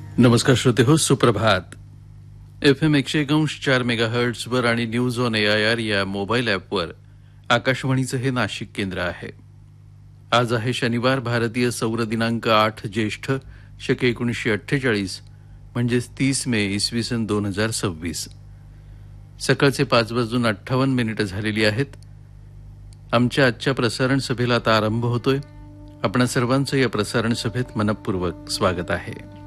नमस्कार श्रोते हो, सुप्रभात. FM 101.4 मेगाहर्ट्झवर आणि न्यूज ऑन AIR या मोबाईल ॲपवर आकाशवाणीचं हे नाशिक केंद्र आहे. आज आहे शनिवार, भारतीय सौर दिनांक 8 ज्येष्ठ शके 1948 म्हणजेच 30 मे इसवी सन 2026. सकाळचे 5:58 झालेली आहेत. आमच्या आजच्या प्रसारण सभेला आता आरंभ होतोय. आपणा सर्वांचं या प्रसारण सभेत मनपूर्वक स्वागत आहे.